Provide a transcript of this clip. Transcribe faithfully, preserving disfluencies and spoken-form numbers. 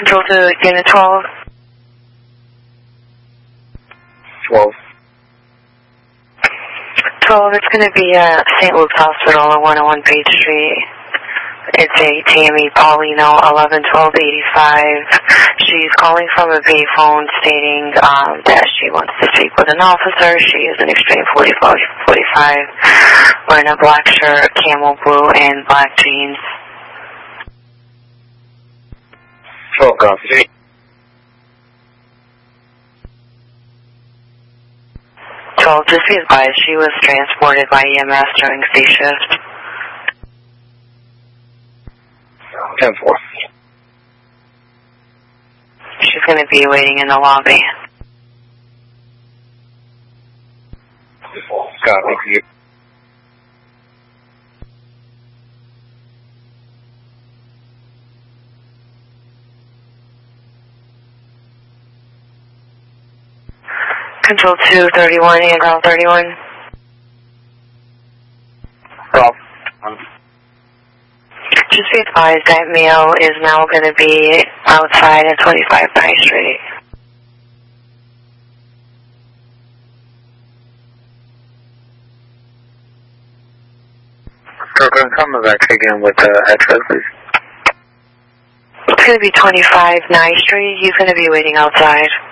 Control to Unit twelve. twelve. twelve, it's going to be at Saint Luke's Hospital at one oh one Page Street. It's a Tammy Paulino, eleven twelve eighty-five. She's calling from a payphone stating um, that she wants to speak with an officer. She is an extreme forty-five, wearing a black shirt, camel blue, and black jeans. twelve, copy. twelve, just be advised, she was transported by E M S during C shift. ten four. She's going to be waiting in the lobby. Copy. Control two thirty-one and Ground thirty-one. twelve. Just be advised that male is now going to be outside at twenty-five Pine Street. So come back again with the address, please. It's going to be twenty-five Nye Street. He's going to be waiting outside.